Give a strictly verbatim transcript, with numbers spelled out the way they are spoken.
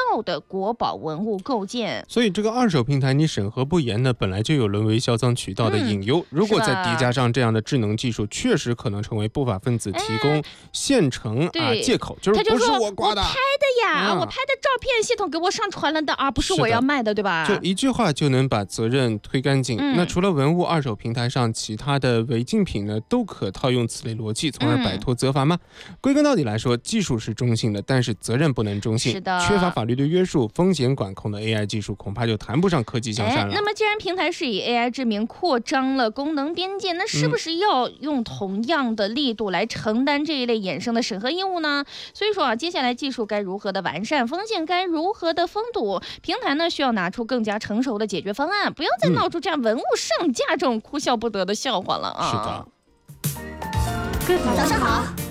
效的国宝文物构建。 所以这个二手平台你审核不严呢，本来就有沦为销赃渠道的隐忧、嗯、如果再叠加上这样的智能技术，确实可能成为不法分子提供现成、啊、借口，就是不是我刮的， 我拍的呀、嗯、我拍的照片系统给我上传了的啊，不是我要卖的，对吧？ 就一句话就能把责任推干净、嗯、那除了文物二手平台上其他的违禁品呢，都可套用此类逻辑从而摆脱责罚吗？嗯、归根到底来说，技术是中性的，但是责任不能中性， 是的， 缺乏法律的约束，风险管控的 A I 技术恐怕就谈不上科技向善了。 那么既然平台是以 A I 之名扩张了功能边界，那是不是要用同样的力度来承担这一类衍生的审核义务呢？所以说啊，接下来技术该如何的完善，风险该如何的封堵，平台呢需要拿出更加成熟的解决方案，不要再闹出这样文物上架这种哭笑不得的笑话了啊！ 是的。 早上好。